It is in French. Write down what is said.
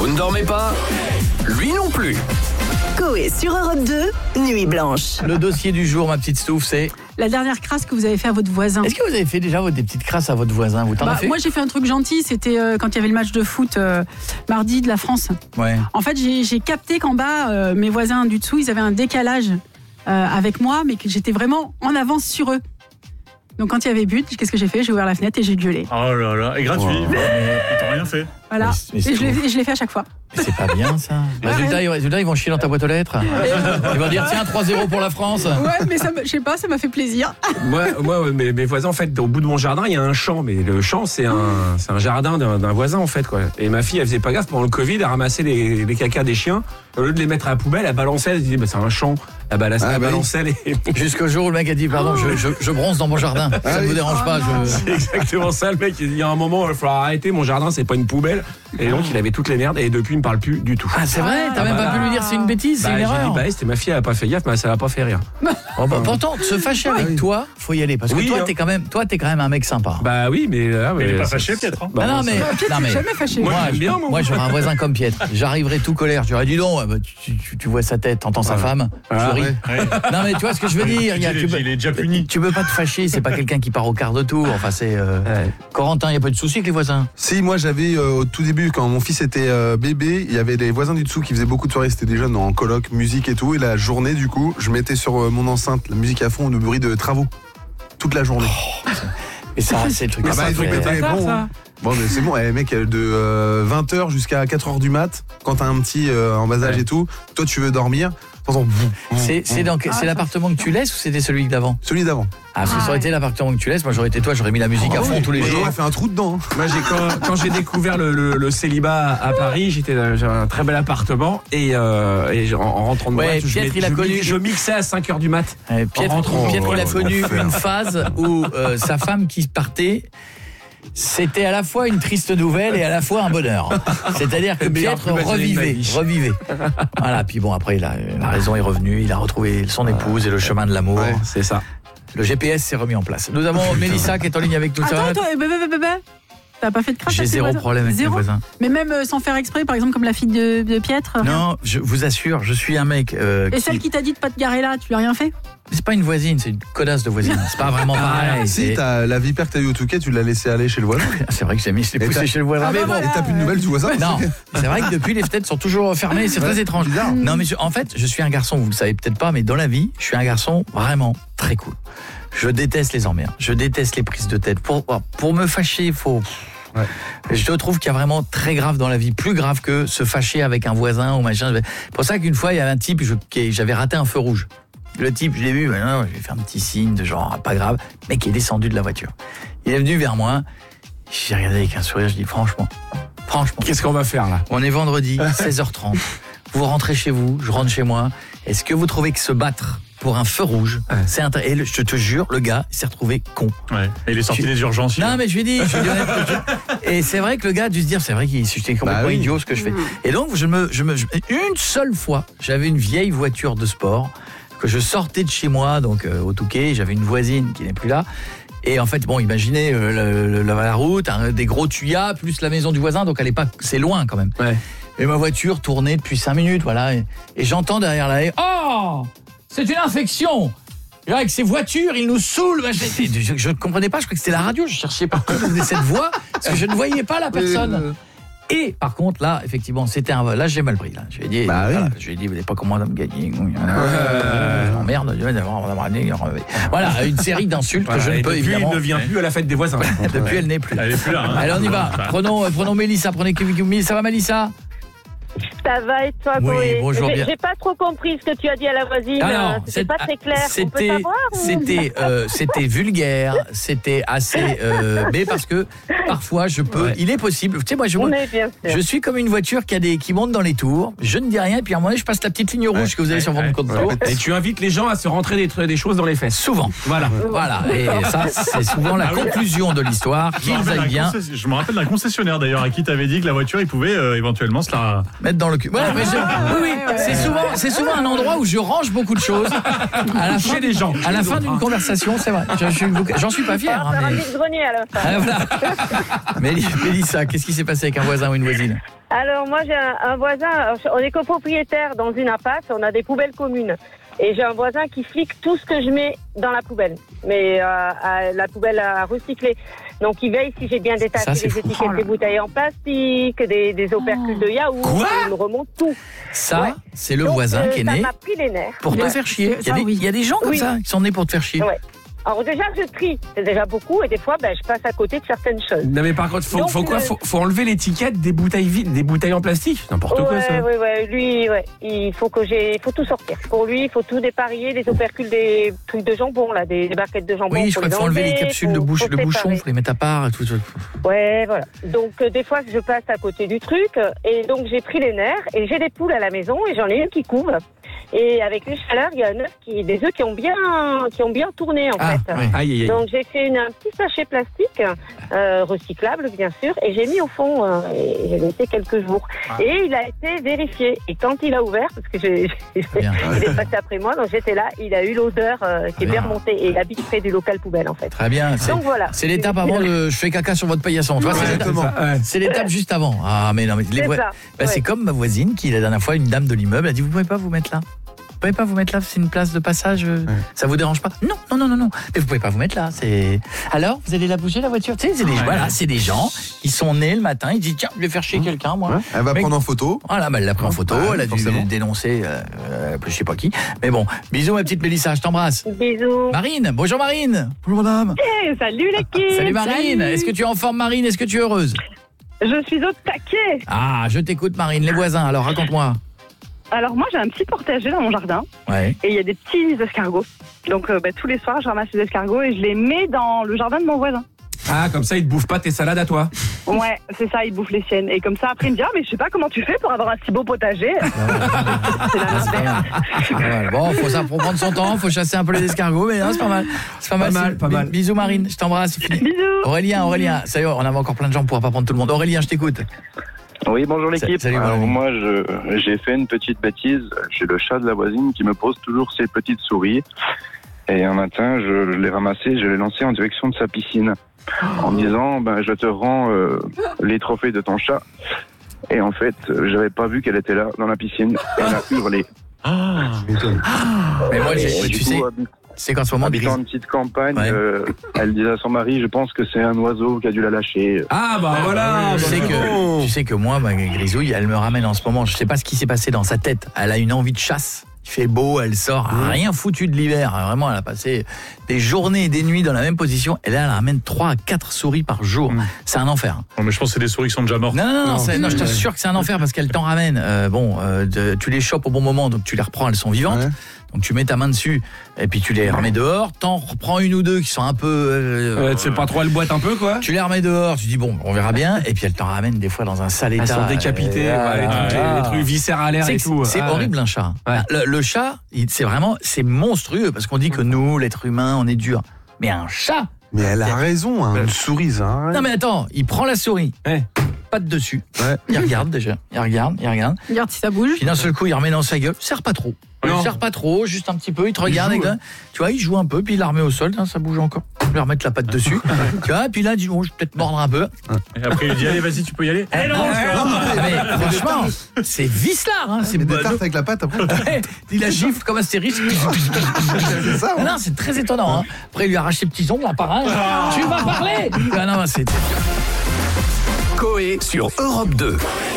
Vous ne dormez pas? Lui non plus. Coé sur Europe 2, Nuit Blanche. Le dossier du jour, ma petite Stouff, c'est... La dernière crasse que vous avez fait à votre voisin. Est-ce que vous avez fait déjà des petites crasses à votre voisin? Vous t'en avez fait? Moi, j'ai fait un truc gentil. C'était quand il y avait le match de foot mardi de la France. Ouais. En fait, j'ai capté qu'en bas, mes voisins du dessous, ils avaient un décalage avec moi, mais que j'étais vraiment en avance sur eux. Donc quand il y avait but, qu'est-ce que j'ai fait? J'ai ouvert la fenêtre et j'ai gueulé. Oh là là, et gratuit. Ils t'ont rien fait. Voilà. Mais Et je l'ai fait à chaque fois. C'est pas bien ça. Résultat, ils vont chier dans ta boîte aux lettres. Ils vont dire tiens 3-0 pour la France. Ouais, mais je sais pas, ça m'a fait plaisir. Moi, mes voisins, en fait, au bout de mon jardin, il y a un champ. Mais le champ, c'est un jardin d'un voisin, en fait, quoi. Et ma fille, elle faisait pas gaffe pendant le Covid, elle ramassait les cacas des chiens. Au lieu de les mettre à la poubelle, elle balançait, elle disait, c'est un champ. Elle balançait les... Jusqu'au jour où le mec a dit pardon, je bronze dans mon jardin. Ça ne vous dérange pas. C'est exactement ça, le mec. Il y a un moment, il va falloir arrêter. Mon jardin, c'est pas une poubelle. Et donc, il avait toutes les merdes. Et depuis, il me parle plus du tout. Ah, c'est vrai? T'as même pas pu lui dire c'est une bêtise, c'est une erreur. J'ai dit, c'était ma fille, elle a pas fait gaffe, mais ça l'a pas fait rire. Pourtant, se fâcher avec toi, faut y aller. Parce que toi, t'es quand même un mec sympa. Bah oui, mais là, il est pas fâché, Pietre. Non, mais jamais fâché. Moi, j'aurais un voisin comme Pietre. J'arriverais tout colère. J'aurais dit non, tu vois sa tête, t'entends sa femme, tu ris. Non, mais tu vois ce que je veux dire. Il est déjà puni. Tu peux pas te fâcher, c'est pas quelqu'un qui part au quart de tour. Enfin, c'est. Corentin, il y a pas de souci avec les voisins? Si, moi j'avais au tout début, quand mon fils était bébé, il y avait des voisins du dessous qui faisaient beaucoup de soirées, c'était des jeunes en coloc, musique et tout. Et la journée, du coup, je mettais sur mon enceinte la musique à fond, le bruit de travaux. Toute la journée. Et ça, c'est le truc. Bon, mais c'est bon, mec, de 20h jusqu'à 4h du mat, quand t'as un petit en bas âge et tout, toi tu veux dormir, t'entends. C'est l'appartement que tu laisses ou c'était celui d'avant? Celui d'avant. Ah, parce que ça aurait été l'appartement que tu laisses, moi j'aurais été toi, j'aurais mis la musique à fond tous les jours. J'aurais fait un trou dedans. Moi, quand j'ai découvert le célibat à Paris, j'avais un très bel appartement et en rentrant de boîte, je mixais à 5h du mat. Pietre, il a connu une phase où sa femme qui partait, c'était à la fois une triste nouvelle et à la fois un bonheur. C'est-à-dire que Pietre revivait. Voilà, puis bon, après, la raison est revenue, il a retrouvé son épouse et le chemin de l'amour. Ouais, c'est ça. Le GPS s'est remis en place. Nous avons Mélissa qui est en ligne avec nous. Attends, t'as pas fait de crasse? J'ai zéro problème avec mes voisins. Mais même sans faire exprès, par exemple, comme la fille de Pietre? Non, je vous assure, je suis un mec... Et celle qui t'a dit de pas te garer là, tu lui as rien fait? C'est pas une voisine, c'est une connasse de voisine. C'est pas vraiment pareil. Si, t'as la vipère que t'as eu au Touquet, tu l'as laissé aller chez le voisin. C'est vrai que je l'ai poussé chez le voisin. Mais bon, et t'as plus de nouvelles du voisin? Non, c'est vrai que depuis, les fenêtres sont toujours fermées, c'est très étrange. Non, mais en fait, je suis un garçon, vous le savez peut-être pas, mais dans la vie, je suis un garçon vraiment très cool. Je déteste les emmerdes, je déteste les prises de tête. Pour me fâcher, il faut... Ouais. Je trouve qu'il y a vraiment très grave dans la vie, plus grave que se fâcher avec un voisin ou machin. C'est pour ça qu'une fois, il y avait un type, j'avais raté un feu rouge. Le type, je l'ai vu, maintenant, j'ai fait un petit signe de genre, pas grave, mec qui est descendu de la voiture. Il est venu vers moi, j'ai regardé avec un sourire, je dis franchement. Qu'est-ce qu'on va faire là? On est vendredi, 16h30, vous rentrez chez vous, je rentre chez moi. Est-ce que vous trouvez que se battre pour un feu rouge, c'est et je te jure, le gars, il s'est retrouvé con. Ouais. Et il est sorti des urgences. Non, mais je lui ai dit et c'est vrai que le gars a dû se dire, c'est vrai qu'il c'était complètement idiot ce que je fais. Et donc, une seule fois, j'avais une vieille voiture de sport que je sortais de chez moi, donc au Touquet, j'avais une voisine qui n'est plus là. Et en fait, bon, imaginez la route, des gros tuyas, plus la maison du voisin, donc c'est loin quand même. Ouais. Et ma voiture tournait depuis 5 minutes, voilà. Et j'entends derrière la haie, oh, c'est une infection! Avec ces voitures, ils nous saoulent. Je ne comprenais pas, je croyais que c'était la radio. Je cherchais partout d'où venait cette voix, parce que je ne voyais pas la personne. Et par contre, là, effectivement, c'était là, j'ai mal pris. Là. Je lui ai dit, je lui ai dit, vous n'avez pas comment me gagner. Merde, voilà, une série d'insultes que je ne peux évidemment. Elle ne vient plus à la fête des voisins. Depuis, elle n'est plus. Elle est plus là. Hein. Allez, on y va. Prenons Mélissa. Ça va, Mélissa? Ça va et toi, Coé? Oui, bonjour. J'ai pas trop compris ce que tu as dit à la voisine. C'était pas très clair. On peut savoir, c'était vulgaire, c'était assez... mais parce que parfois, il est possible... Tu sais, moi, je suis comme une voiture qui monte dans les tours, je ne dis rien, et puis à un moment donné, je passe la petite ligne rouge que vous avez sur votre compte de tour. Et tu invites les gens à se rentrer des choses dans les fesses. Souvent. Voilà. Et ça, c'est souvent la conclusion de l'histoire, qu'ils aillent bien. Je me rappelle d'un concessionnaire, d'ailleurs, à qui t'avais dit que la voiture, il pouvait éventuellement se la... mettre dans le cul. Ouais, mais oui, c'est souvent un endroit où je range beaucoup de choses. À la fin, des gens. À la fin d'une conversation, c'est vrai. J'en suis pas fier. Faire un vide-grenier à la fin. Voilà. Mélissa, qu'est-ce qui s'est passé avec un voisin ou une voisine? Alors moi j'ai un voisin, on est copropriétaire dans une impasse, on a des poubelles communes. Et j'ai un voisin qui flique tout ce que je mets dans la poubelle, mais la poubelle à recycler. Donc il veille si j'ai bien détaché les étiquettes des bouteilles en plastique, des opercules de yaourt, il me remonte tout. Ça, c'est le voisin qui est né ça m'a pris les nerfs. pour te faire chier. Il y a des gens comme ça qui sont nés pour te faire chier. Ouais. Alors déjà je trie, c'est déjà beaucoup, et des fois je passe à côté de certaines choses. Non mais par contre, faut enlever l'étiquette des bouteilles vides, des bouteilles en plastique. N'importe quoi ça. Ouais, lui, il faut tout sortir. Pour lui, il faut tout déparier, des opercules, des trucs de jambon là, des barquettes de jambon. Oui, je crois qu'il faut enlever les capsules de bouche, le bouchon, faut les mettre à part. Tout. Ouais, voilà. Donc des fois je passe à côté du truc, et donc j'ai pris les nerfs, et j'ai des poules à la maison, et j'en ai une qui couve. Et avec les chaleurs, il y a des œufs qui ont bien tourné en fait. Oui. Aïe. Donc j'ai fait un petit sachet plastique recyclable bien sûr, et j'ai mis au fond et j'ai laissé quelques jours. Et il a été vérifié. Et quand il a ouvert, parce que il est passé après moi, donc j'étais là, il a eu l'odeur qui est bien remontée, et il habite près du local poubelle en fait. Très bien. Donc voilà. C'est l'étape avant je fais caca sur votre paillasson. Tu vois, c'est l'étape juste avant. Ah mais non, mais c'est comme ma voisine qui la dernière fois, une dame de l'immeuble a dit vous pouvez pas vous mettre là. Vous pouvez pas vous mettre là, c'est une place de passage, ça vous dérange pas? Non. Mais vous pouvez pas vous mettre là, c'est... Alors, vous allez la bouger la voiture? Tu sais, c'est des gens, ils sont nés le matin, ils disent tiens, je vais faire chier quelqu'un, moi. Elle va prendre en photo. Voilà, elle l'a pris en photo, elle a dû dénoncer, je sais pas qui. Mais bon, bisous ma petite Mélissa, je t'embrasse. Bisous. Marine, bonjour Marine. Bonjour madame. Salut l'équipe. Salut Marine, est-ce que tu es en forme Marine? Est-ce que tu es heureuse? Je suis au taquet. Ah, je t'écoute Marine, les voisins, alors raconte-moi. Alors moi j'ai un petit potager dans mon jardin, et il y a des petits escargots. Donc tous les soirs je ramasse les escargots et je les mets dans le jardin de mon voisin. Ah, comme ça ils te bouffent pas tes salades à toi. Ouais, c'est ça, ils bouffent les siennes. Et comme ça après il me dit mais je sais pas comment tu fais pour avoir un si beau potager. Bon, faut prendre son temps, faut chasser un peu les escargots, mais non, c'est pas mal. Pas mal. Bisous Marine, je t'embrasse. Bisous. Aurélien, ça y est, on avait encore plein de gens, on pourra pas prendre tout le monde. Aurélien, je t'écoute. Oui, bonjour l'équipe. Salut, alors moi, j'ai fait une petite bêtise. J'ai le chat de la voisine qui me pose toujours ses petites souris. Et un matin, je l'ai ramassé, je l'ai lancé en direction de sa piscine. En me disant, je te rends les trophées de ton chat. Et en fait, j'avais pas vu qu'elle était là, dans la piscine. Elle a hurlé. Mais moi, tu sais... C'est qu'en ce moment, habitant une petite campagne, elle disait à son mari, je pense que c'est un oiseau qui a dû la lâcher. Ah bah voilà. Tu sais que moi, ma Grisouille, elle me ramène en ce moment, je sais pas ce qui s'est passé dans sa tête. Elle a une envie de chasse. Il fait beau, elle sort, rien foutu de l'hiver. Vraiment, elle a passé des journées et des nuits dans la même position. Et là, elle ramène 3 à 4 souris par jour. C'est un enfer. Non, mais je pense que c'est des souris qui sont déjà mortes. Non, je t'assure que c'est un enfer parce qu'elle t'en ramène. Tu les chopes au bon moment, donc tu les reprends, elles sont vivantes. Ouais. Donc tu mets ta main dessus et puis tu les remets dehors, t'en reprends une ou deux qui sont un peu... tu sais pas trop, elles boitent un peu quoi. Tu les remets dehors, tu dis bon, on verra bien, et puis elles t'en ramènent des fois dans un sale état. Elles sont décapitées, les trucs viscéralaires et tout. C'est horrible un chat. Ouais. Le chat, c'est monstrueux parce qu'on dit que nous, l'être humain, on est dur. Mais un chat... Mais elle a raison, une souris, ça. Non mais attends, il prend la souris. Patte dessus. Il regarde déjà. Il regarde. Il regarde si ça bouge. Puis d'un seul coup, il remet dans sa gueule. Serre pas trop. Il serre pas trop, juste un petit peu. Il te regarde. Tu vois, il joue un peu, puis il la remet au sol. Ça bouge encore. Je vais remettre la patte dessus. Tu vois, puis là, je vais peut-être mordre un peu. Et après, il dit allez, vas-y, tu peux y aller. Mais franchement, c'est vicelard. C'est des tartes avec la patte après. Il la gifle comme Astérix. C'est ça. Non, c'est très étonnant. Après, il lui arrache ses petits ongles, un par un. Tu vas parler. Non, c'est... Coé sur Europe 2.